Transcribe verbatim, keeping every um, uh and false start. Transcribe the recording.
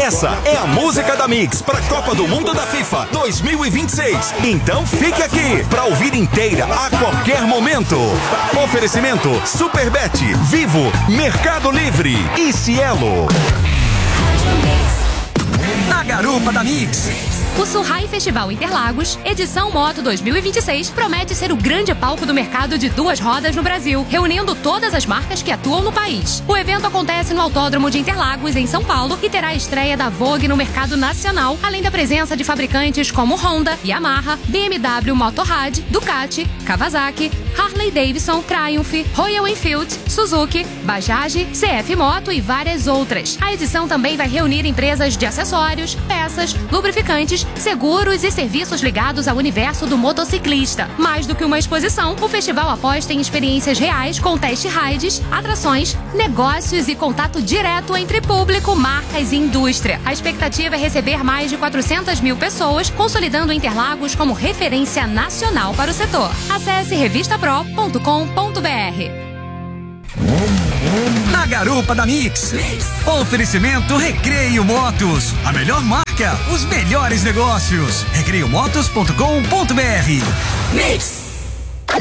Essa é a música da Mix para a Copa do Mundo da FIFA dois mil e vinte e seis. Então fique aqui para ouvir inteira a qualquer momento. Oferecimento Superbet, Vivo, Mercado Livre e Cielo. Na garupa da Mix. O Surrai Festival Interlagos, edição Moto dois mil e vinte e seis, promete ser o grande palco do mercado de duas rodas no Brasil, reunindo todas as marcas que atuam no país. O evento acontece no Autódromo de Interlagos, em São Paulo, e terá a estreia da Vogue no mercado nacional, além da presença de fabricantes como Honda, Yamaha, B M W Motorrad, Ducati, Kawasaki, Harley Davidson, Triumph, Royal Enfield, Suzuki, Bajaj, C F Moto e várias outras. A edição também vai reunir empresas de acessórios, peças, lubrificantes, seguros e serviços ligados ao universo do motociclista. Mais do que uma exposição, o festival aposta em experiências reais com test rides, atrações, negócios e contato direto entre público, marcas e indústria. A expectativa é receber mais de quatrocentas mil pessoas, consolidando Interlagos como referência nacional para o setor. Acesse revista pro ponto com ponto br. Na garupa da Mix. Oferecimento Recreio Motos. A melhor marca, os melhores negócios. recreio motos ponto com ponto br. Mix.